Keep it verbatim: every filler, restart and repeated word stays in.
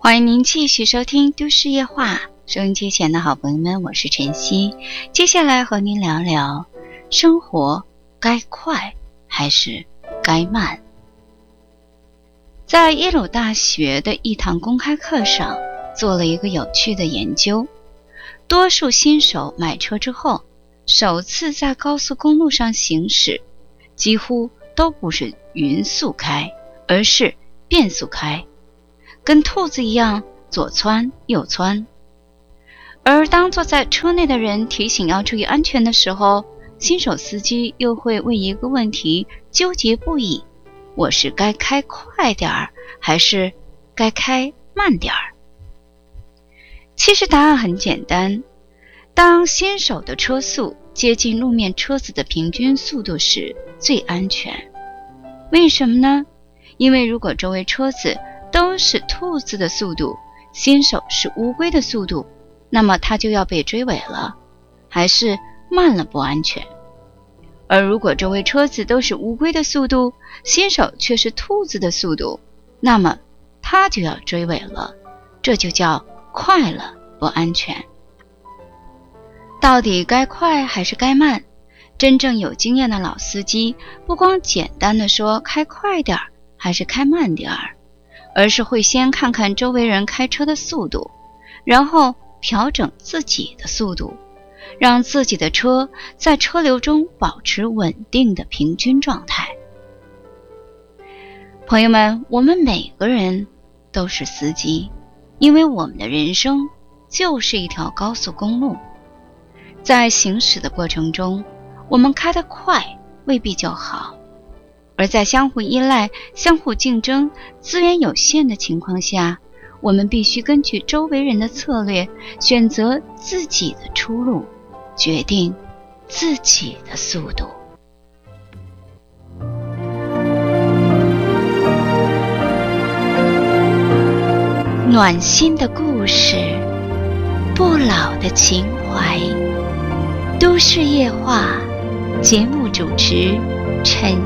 欢迎您继续收听都市夜话，收音机前的好朋友们，我是晨曦。接下来和您聊聊，生活该快还是该慢？在耶鲁大学的一堂公开课上，做了一个有趣的研究。多数新手买车之后，首次在高速公路上行驶，几乎都不是匀速开，而是变速开，跟兔子一样左窜右窜。而当坐在车内的人提醒要注意安全的时候，新手司机又会为一个问题纠结不已：我是该开快点儿，还是该开慢点儿？其实答案很简单，当新手的车速接近路面车子的平均速度时最安全。为什么呢？因为如果周围车子都是兔子的速度，新手是乌龟的速度，那么他就要被追尾了，还是慢了不安全。而如果周围车子都是乌龟的速度，新手却是兔子的速度，那么他就要追尾了，这就叫快了不安全。到底该快还是该慢？真正有经验的老司机不光简单的说开快点儿还是开慢点儿，而是会先看看周围人开车的速度，然后调整自己的速度，让自己的车在车流中保持稳定的平均状态。朋友们，我们每个人都是司机，因为我们的人生就是一条高速公路。在行驶的过程中，我们开得快未必就好，而在相互依赖、相互竞争、资源有限的情况下，我们必须根据周围人的策略，选择自己的出路，决定自己的速度。暖心的故事，不老的情怀，都市夜话，节目主持陈